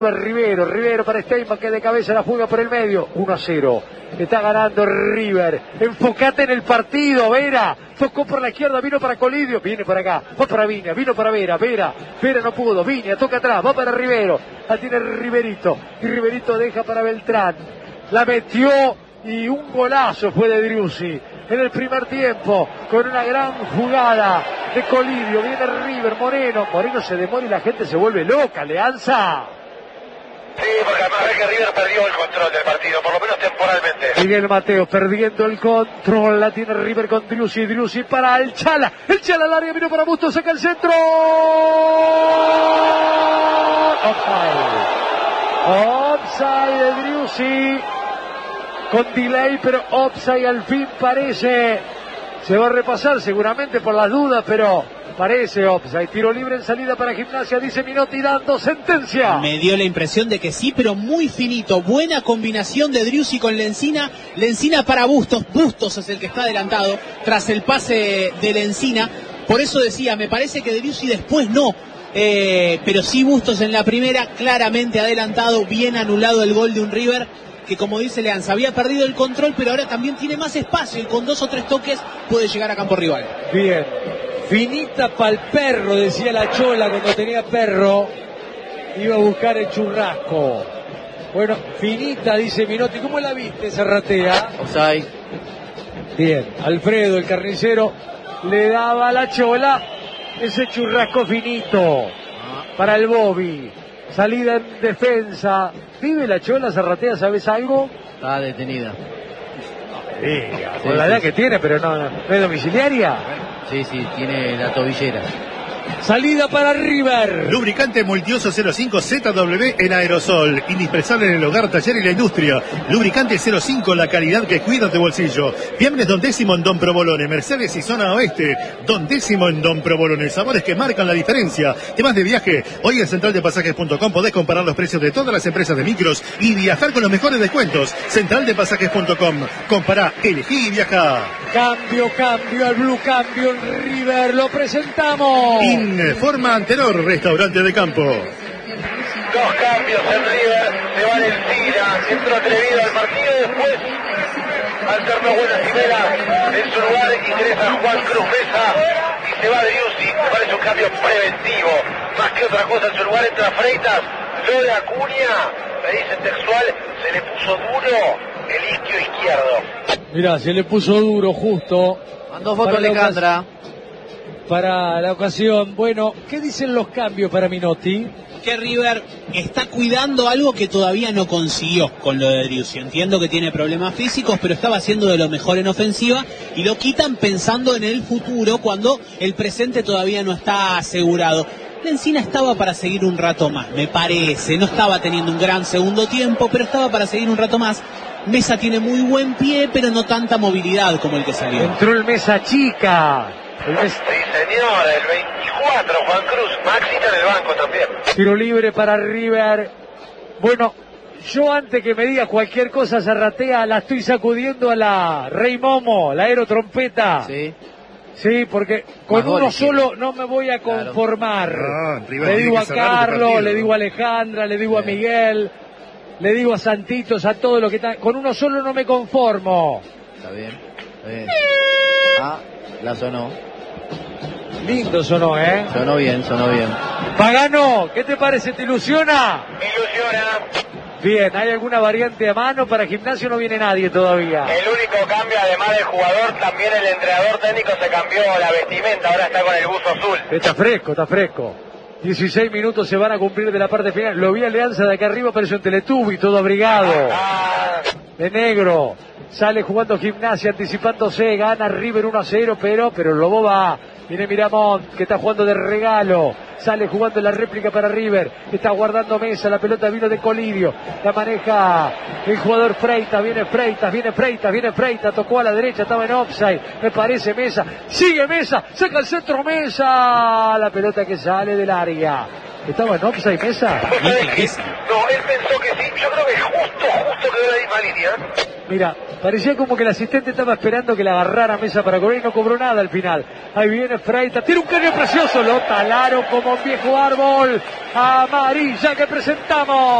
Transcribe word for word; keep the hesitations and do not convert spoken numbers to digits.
Rivero, Rivero para Steinman que de cabeza la juega por el medio, uno a cero, está ganando River, enfocate en el partido, Vera, tocó por la izquierda, vino para Colidio, viene para acá, va para Viña, vino para Vera, Vera, Vera no pudo, Viña toca atrás, va para Rivero, la tiene Riverito, y Riverito deja para Beltrán, la metió y un golazo fue de Driussi en el primer tiempo, con una gran jugada de Colidio, viene River, Moreno, Moreno se demora y la gente se vuelve loca, Leanza. Sí, porque además ve que River perdió el control del partido, por lo menos temporalmente. Miguel Mateo perdiendo el control, la tiene River con Driussi, Driussi para el Chala, el Chala al área, vino para Bustos, saca el centro. Offside. Offside de Driussi, con delay, pero offside al fin parece. Se va a repasar seguramente por las dudas, pero parece offside. Tiro libre en salida para Gimnasia, dice Minotti, dando sentencia. Me dio la impresión de que sí, pero muy finito. Buena combinación de Driussi con Lencina. Lencina para Bustos. Bustos es el que está adelantado tras el pase de Lencina. Por eso decía, me parece que Driussi después no. Eh, pero sí Bustos en la primera, claramente adelantado. Bien anulado el gol de un River que, como dice Leanza, había perdido el control, pero ahora también tiene más espacio y con dos o tres toques puede llegar a campo rival. Bien. Finita pa'l perro, decía la Chola cuando tenía perro, iba a buscar el churrasco. Bueno, finita, dice Minotti. ¿Cómo la viste, Zarratea? Offside. Bien, Alfredo, el carnicero, le daba a la Chola ese churrasco finito para el Bobby. Salida en defensa. ¿Vive la Chola, Zarratea? ¿Sabes algo? Está detenida. Diga, con Sí, la sí, edad sí. que tiene, pero no, no es domiciliaria. Sí, sí, tiene la tobillera. Salida para River. Lubricante Multiuso cero cinco Z W en aerosol. Indispensable en el hogar, taller y la industria. Lubricante cero cinco, la calidad que cuida tu bolsillo. Viernes Don Décimo en Don Provolone. Mercedes y zona oeste. Don Décimo en Don Provolone. Sabores que marcan la diferencia. Temas de viaje. Hoy en central de pasajes punto com podés comparar los precios de todas las empresas de micros y viajar con los mejores descuentos. central de pasajes punto com. Compará, elegí y viajá. Cambio, cambio, al Blue Cambio en River. Lo presentamos. Informa Antenor, restaurante de campo. Dos cambios en River, se va Lencina, centro atrevido al partido, después, al ser no buena Cimela, en su lugar ingresa Juan Cruz Mesa y se va Driussi, me parece un cambio preventivo, más que otra cosa, en su lugar entra Freitas, lo de Acuña, me dicen textual, se le puso duro el isquio izquierdo. Mirá, se le puso duro justo. Mandó foto Para la Alejandra. Para la ocasión. Bueno, ¿qué dicen los cambios para Minotti? Que River está cuidando algo que todavía no consiguió con lo de Driussi. Entiendo que tiene problemas físicos, pero estaba haciendo de lo mejor en ofensiva y lo quitan pensando en el futuro cuando el presente todavía no está asegurado. Lencina estaba para seguir un rato más, me parece. No estaba teniendo un gran segundo tiempo, pero estaba para seguir un rato más. Mesa tiene muy buen pie, pero no tanta movilidad como el que salió. Entró el Mesa Chica. El Mesa... Sí señor, el veinticuatro, Juan Cruz, Maxi está en el banco también. Tiro libre para River. Bueno, yo antes que me diga cualquier cosa, Zarratea, la estoy sacudiendo a la Rey Momo, la aerotrompeta. Sí. Sí, porque con Más uno goles solo quiere. no me voy a conformar. Ah, River le tiene digo que a cerrar este Carlos, partido. le digo a Alejandra, le digo a Miguel, le digo a Santitos, a todo lo que está. Con uno solo no me conformo. Está bien. Está bien. Ah, la sonó. Lindo sonó, ¿eh? Sonó bien, sonó bien. Pagano, ¿qué te parece? ¿Te ilusiona? Me ilusiona. Bien, ¿hay alguna variante a mano? Para Gimnasio no viene nadie todavía. El único cambio, además del jugador, también el entrenador técnico se cambió la vestimenta, ahora está con el buzo azul. Está fresco, está fresco. dieciséis minutos se van a cumplir de la parte final. Lo vi a Alianza de acá arriba, pareció un Teletubby, todo abrigado. Ah, De negro. Sale jugando Gimnasia, anticipándose, gana River uno a cero, pero, pero el Lobo va. Viene Miramont, que está jugando de regalo. Sale jugando la réplica para River. Está guardando Mesa, la pelota vino de Colidio. La maneja el jugador Freitas, viene Freitas, viene Freitas, viene Freitas. Tocó a la derecha, estaba en offside. Me parece Mesa. Sigue Mesa, saca el centro Mesa. La pelota que sale del área. ¿Estaba en offside Mesa? ¿vos sabés que- No, él pensó que sí, yo creo que justo, justo quedó en la misma línea. Mira, parecía como que el asistente estaba esperando que la agarrara Mesa para cobrar y no cobró nada al final. Ahí viene Freitas, tiene un caño precioso, lo talaron como un viejo árbol. Amarilla que presentamos.